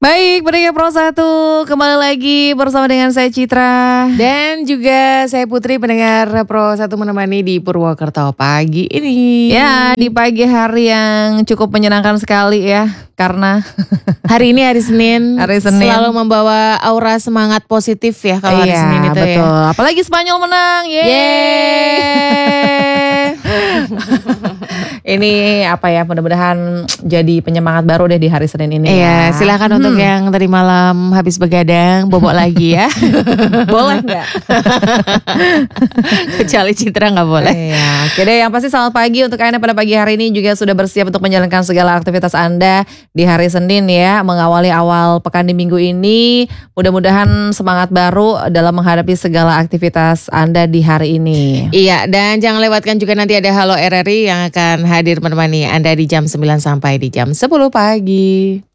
Baik, pendengar Pro 1, kembali lagi bersama dengan saya Citra. Dan juga saya Putri, pendengar Pro 1 menemani di Purwokerto pagi ini. Ya, di pagi hari yang cukup menyenangkan sekali ya. Karena hari ini hari Senin, Hari Senin. selalu membawa aura semangat positif ya kalau hari Senin itu betul. ya. Apalagi Spanyol menang. Yeay. Ini apa ya, mudah-mudahan jadi penyemangat baru deh di hari Senin ini. Iya, silakan untuk yang tadi malam habis begadang bobok lagi ya. Boleh nggak? Kecuali Citra nggak boleh. Iya, oke deh. Yang pasti selamat pagi untuk Anda pada pagi hari ini juga sudah bersiap untuk menjalankan segala aktivitas Anda di hari Senin ya, mengawali awal pekan di minggu ini. Mudah-mudahan semangat baru dalam menghadapi segala aktivitas Anda di hari ini. Iya, dan jangan lewatkan juga nanti ada Halo RRI yang akan hadir menemani Anda di jam 9 sampai di jam 10 pagi.